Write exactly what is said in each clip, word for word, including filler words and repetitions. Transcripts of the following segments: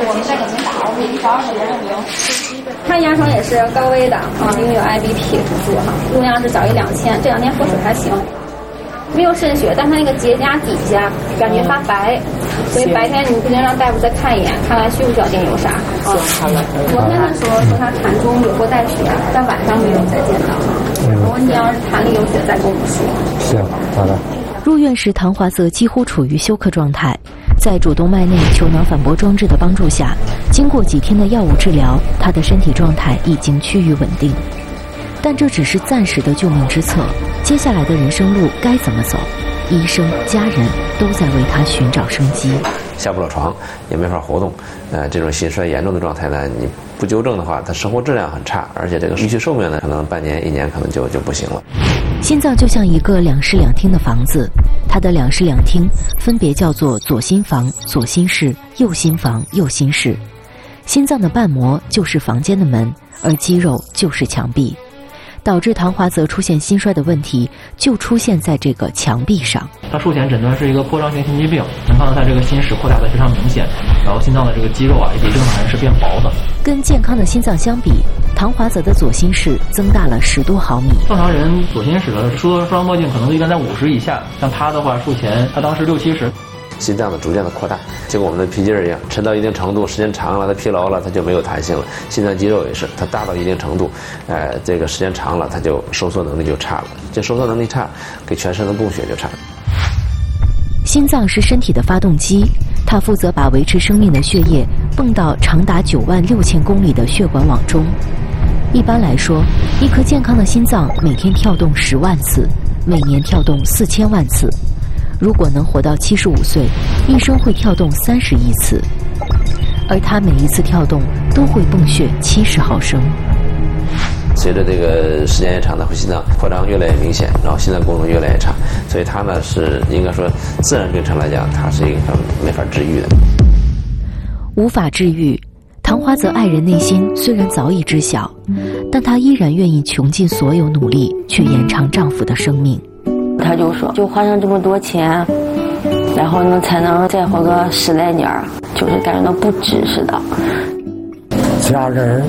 我们再给您打，我们一勺是人名。它牙床也是高危的啊，因为有 I B P 指数哈，用量是小于两千，这两天喝水还行。没有渗血，但它那个结痂底下感觉发白，所以白天你不能让大夫再看一眼，看看需不需要定有啥。啊，昨天的时候说他痰中有过带血，但晚上没有再见到。如果你要是痰里有血，再跟我们说。 行，好的。 入院时，唐华泽几乎处于休克状态，在主动脉内球囊反搏装置的帮助下，经过几天的药物治疗，他的身体状态已经趋于稳定。但这只是暂时的救命之策，接下来的人生路该怎么走？医生、家人都在为他寻找生机。 下不了床，也没法活动，呃，这种心衰严重的状态呢，你不纠正的话，他生活质量很差，而且这个预期寿命呢，可能半年、一年可能就就不行了。 心脏就像一个两室两厅的房子，它的两室两厅分别叫做左心房、左心室、右心房、右心室。心脏的瓣膜就是房间的门，而肌肉就是墙壁。导致唐华泽出现心衰的问题，就出现在这个墙壁上。 他术前诊断是一个扩张性心肌病，能看到他这个心室扩大的非常明显，然后心脏的这个肌肉啊，也比正常人是变薄的。 跟健康的心脏相比，唐华泽的左心室增大了十多毫米。 正常人左心室的输缩双墨镜可能一般在五十以下，像他的话，术前他当时六七十。 心脏的逐渐的扩大，就跟我们的皮筋儿一样，沉到一定程度，时间长了，它疲劳了，它就没有弹性了。心脏肌肉也是，它大到一定程度，呃，这个时间长了，它就收缩能力就差了。这收缩能力差，给全身的供血就差。 心脏是身体的发动机，它负责把维持生命的血液泵到长达九万六千公里的血管网中。一般来说，一颗健康的心脏每天跳动十万次，每年跳动四千万次。如果能活到七十五岁，一生会跳动三十亿次，而他每一次跳动都会泵血七十毫升。 随着这个时间越长呢，心脏扩张越来越明显，然后心脏功能越来越差，所以它呢是应该说自然病程来讲，它是一个没法治愈的。 无法治愈，唐华泽爱人内心虽然早已知晓，但她依然愿意穷尽所有努力去延长丈夫的生命。 他就说，就花上这么多钱，然后呢才能再活个十来年，就是感觉到不值似的。 家人，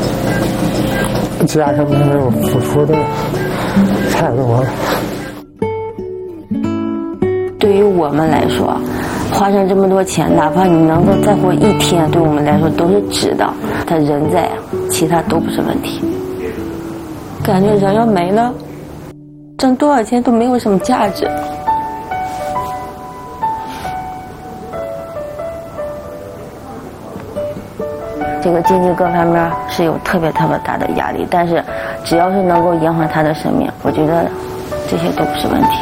家人没有付出的太多了。 对于我们来说，花上这么多钱，哪怕你能够再活一天，对我们来说都是值的。他人在，其他都不是问题。感觉人要没了，挣多少钱都没有什么价值。这个经济各方面是有特别特别大的压力，但是只要是能够延缓他的生命，我觉得这些都不是问题。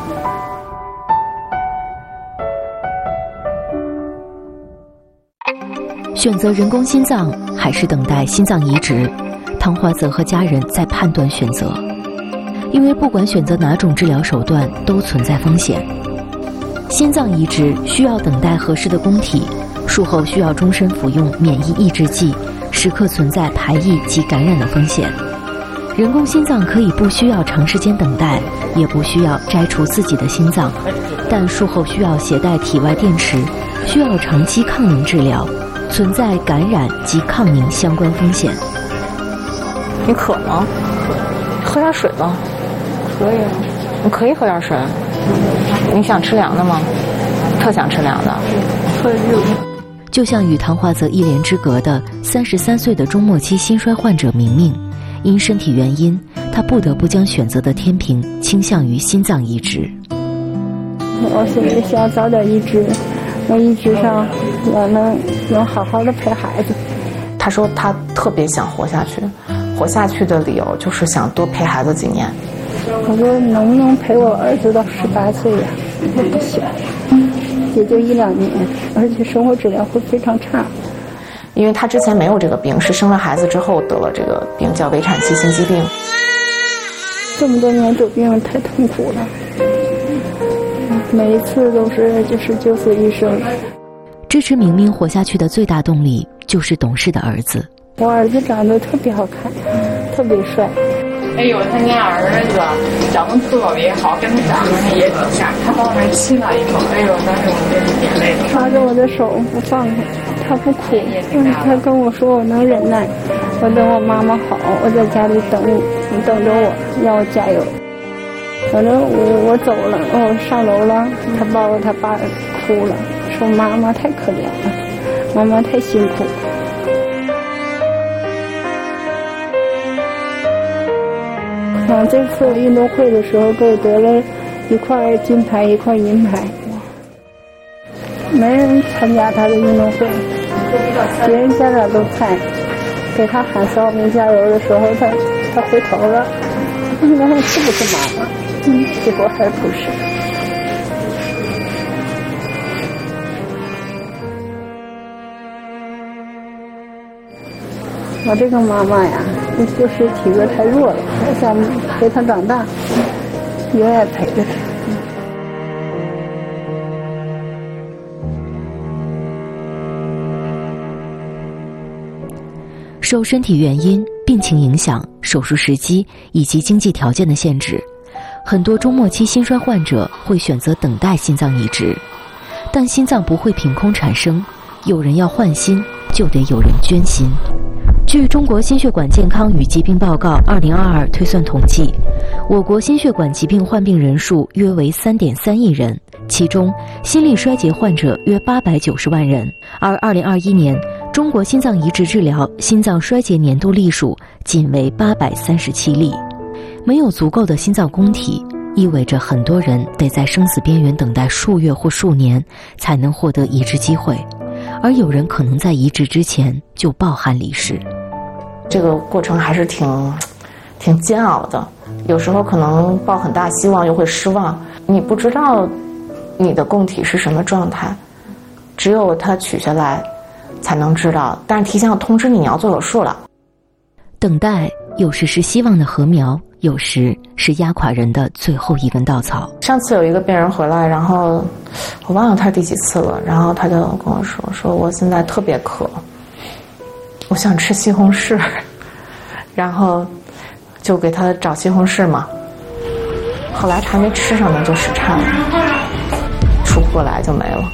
选择人工心脏还是等待心脏移植，唐华泽和家人在判断选择。因为不管选择哪种治疗手段都存在风险。心脏移植需要等待合适的供体，术后需要终身服用免疫抑制剂，时刻存在排异及感染的风险。人工心脏可以不需要长时间等待，也不需要摘除自己的心脏，但术后需要携带体外电池，需要长期抗凝治疗，存在感染及抗凝相关风险。 你渴吗？喝点水吗？可以，你可以喝点水。你想吃凉的吗？特想吃凉的。特热。 就像与唐华泽一莲之隔的三十三岁的中末期心衰患者明明，因身体原因，他不得不将选择的天平倾向于心脏移植。 我现在想早点移植，能移植上，我能能好好的陪孩子。 他说他特别想活下去，活下去的理由就是想多陪孩子几年。 我说能不能陪我儿子到十八岁呀？我不行，也就一两年，而且生活质量会非常差。 因为他之前没有这个病，是生了孩子之后得了这个病，叫围产期心肌病。 这么多年得病太痛苦了，每一次都是就是九死一生。 支持明明活下去的最大动力就是懂事的儿子。 我儿子长得特别好看，特别帅。 哎呦，他家儿子长得特别好，跟他长得也挺像。他到那儿亲了一口，哎呦，当时我真是眼泪抓着我的手不放开，他不哭，嗯，他跟我说我能忍耐，我等我妈妈好，我在家里等你，你等着我，让我加油。反正我我走了，我上楼了，他抱着他爸哭了，说妈妈太可怜了，妈妈太辛苦。啊，这次运动会的时候，给我得了一块金牌，一块银牌。没人参加他的运动会，别人家长都在，给他喊哨兵加油的时候，他他回头了，你问我是不是妈妈？嗯，结果还不是。我这个妈妈呀，就是体格太弱了，我想陪她长大，永远陪着她。 受身体原因、病情影响、手术时机以及经济条件的限制，很多中末期心衰患者会选择等待心脏移植。但心脏不会凭空产生，有人要换心，就得有人捐心。据中国心血管健康与疾病报告二零二二推算统计，我国心血管疾病患病人数约为 三点三亿人，其中心力衰竭患者约八百九十万人。而二零二一年中国心脏移植治疗心脏衰竭年度例数仅为八百三十七例。没有足够的心脏供体，意味着很多人得在生死边缘等待数月或数年才能获得移植机会，而有人可能在移植之前就抱憾离世。 这个过程还是挺挺煎熬的，有时候可能抱很大希望又会失望，你不知道你的供体是什么状态，只有它取下来才能知道，但是提前要通知你你要做手术了。 等待有时是希望的禾苗，有时是压垮人的最后一根稻草。 上次有一个病人回来，然后我忘了他是第几次了，然后他就跟我说说我现在特别渴，我想吃西红柿，然后就给他找西红柿嘛，后来还没吃上呢就失颤了，出不过来就没了。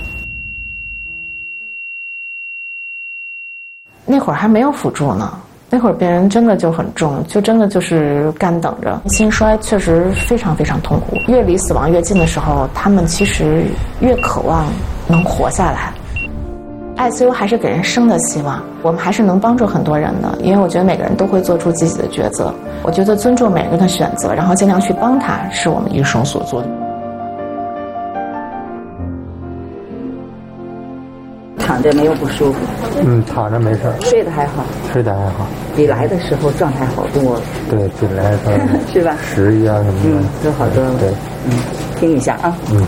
那会儿还没有辅助呢，那会儿病人真的就很重，就真的就是干等着。心衰确实非常非常痛苦，越离死亡越近的时候，他们其实越渴望能活下来。I C U 还是给人生的希望，我们还是能帮助很多人的，因为我觉得每个人都会做出自己的抉择。我觉得尊重每个人的选择，然后尽量去帮他，是我们医生所做的。 躺着没有不舒服， 嗯，躺着没事儿， 睡得还好， 睡得还好， 比来的时候状态好多， 对，比来的是吧？ 食欲啊什么的， 嗯，都好多了。 对， 嗯，听一下啊， 嗯，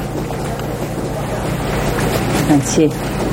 换气，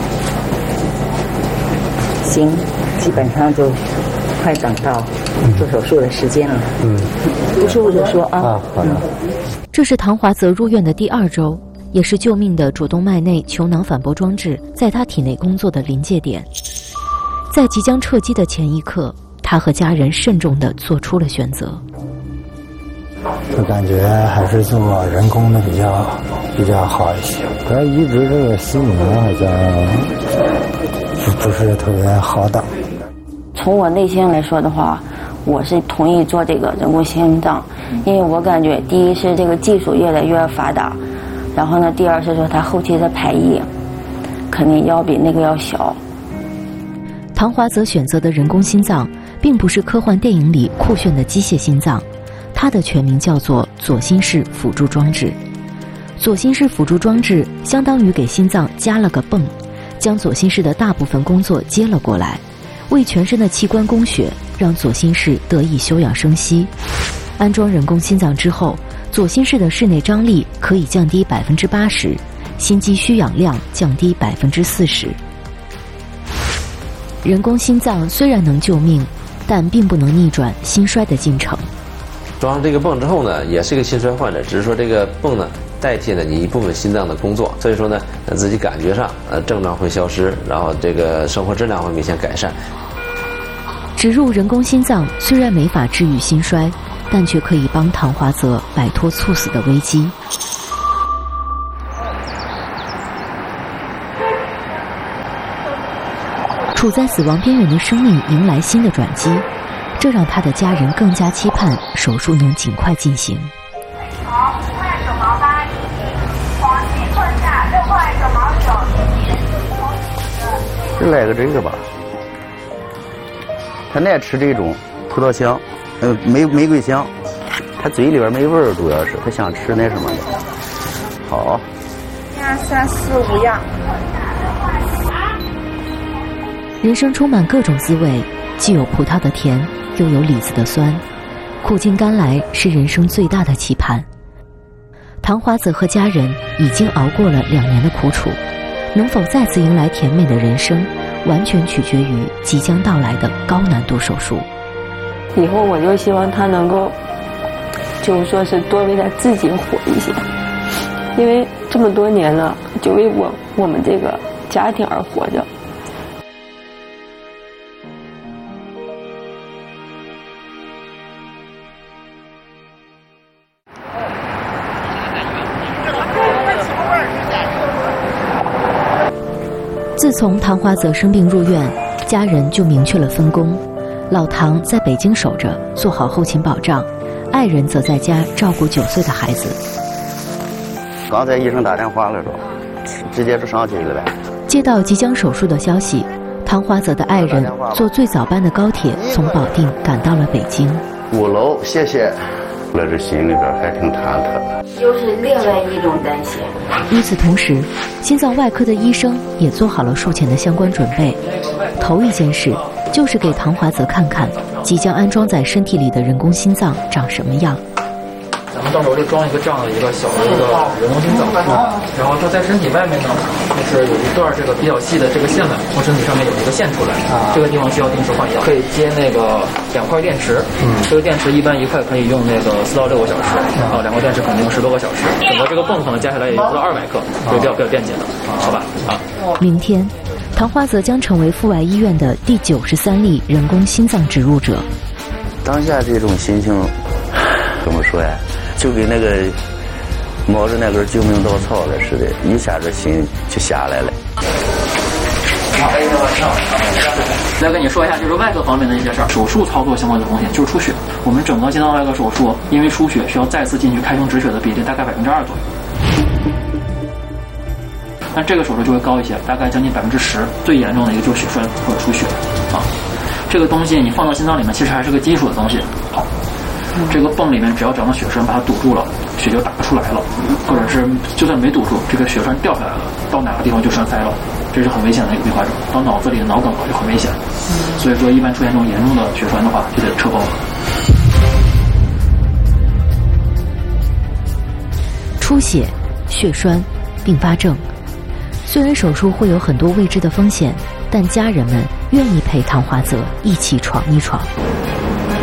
行，基本上就快等到做手术的时间了。嗯，不舒服就说啊。 啊，好的。 这是唐华泽入院的第二周。也是救命的主动脉内球囊反搏装置在他体内工作的临界点。在即将撤机的前一刻，他和家人慎重地做出了选择。 我感觉还是做人工的比较比较好一些。他移植这个心膜好像不不是特别好等。 从我内心来说的话，我是同意做这个人工心脏，因为我感觉第一是这个技术越来越发达。然后呢，第二是说它后期的排异肯定要比那个要小。 唐华泽选择的人工心脏并不是科幻电影里酷炫的机械心脏，它的全名叫做左心室辅助装置。左心室辅助装置相当于给心脏加了个泵，将左心室的大部分工作接了过来，为全身的器官供血，让左心室得以休养生息。安装人工心脏之后，左心室的室内张力可以降低百分之八十，心肌需氧量降低百分之四十。人工心脏虽然能救命，但并不能逆转心衰的进程。 装上这个泵之后呢，也是一个心衰患者，只是说这个泵呢代替了你一部分心脏的工作，所以说呢，自己感觉上呃症状会消失，然后这个生活质量会明显改善。 植入人工心脏虽然没法治愈心衰，但却可以帮唐华泽摆脱猝死的危机。处在死亡边缘的生命迎来新的转机，这让他的家人更加期盼手术能尽快进行。 好，五块九毛八一斤，黄金困价六块九毛九一斤。 就来个这个吧，他爱吃这种葡萄香，呃，玫玫瑰香，他嘴里边没味儿，主要是他想吃那什么的。好， 一二三四五样。 人生充满各种滋味，既有葡萄的甜，又有李子的酸，苦尽甘来是人生最大的期盼。唐华泽和家人已经熬过了两年的苦楚，能否再次迎来甜美的人生，完全取决于即将到来的高难度手术。 以后我就希望他能够，就是说是多为他自己活一些，因为这么多年了，就为我我们这个家庭而活着。 自从唐华泽生病入院，家人就明确了分工，老唐在北京守着，做好后勤保障，爱人则在家照顾九岁的孩子。 刚才医生打电话了，说直接就上去了呗。 接到即将手术的消息，唐华泽的爱人坐最早班的高铁从保定赶到了北京。 五楼，谢谢。我这心里边还挺忐忑， 又是另外一种担心。 与此同时，心脏外科的医生也做好了术前的相关准备。头一件事就是给唐华泽看看即将安装在身体里的人工心脏长什么样。 咱们到时候就装一个这样的一个小的一个人工心脏，然后它在身体外面呢，就是有一段这个比较细的这个线缆从身体上面有一个线出来，这个地方需要定时换药，可以接那个两块电池，嗯，这个电池一般一块可以用那个四到六个小时，啊，两块电池可能用十多个小时，整个这个泵可能加起来也不到二百克，所以比较比较便捷的，好吧？啊， 明天，唐华泽将成为阜外医院的第九十三例人工心脏植入者。 当下这种心情怎么说呀？就跟那个摸着那根救命稻草了似的，一下子心就下来了。 来跟你说一下，就是外科方面的一些事儿，手术操作相关的风险就是出血。我们整个心脏外科手术，因为出血需要再次进去开胸止血的比例大概百分之二左右。那这个手术就会高一些，大概将近百分之十。最严重的一个就是血栓或者出血啊。这个东西你放到心脏里面，其实还是个金属的东西。好。这个泵里面只要长了血栓把它堵住了，血就打不出来了，或者是就算没堵住，这个血栓掉下来了，到哪个地方就栓塞了，这是很危险的一个并发症，到脑子里的脑梗了就很危险。所以说一般出现这种严重的血栓的话就得撤泵了。 出血、血栓、并发症，虽然手术会有很多未知的风险，但家人们愿意陪唐华泽一起闯一闯。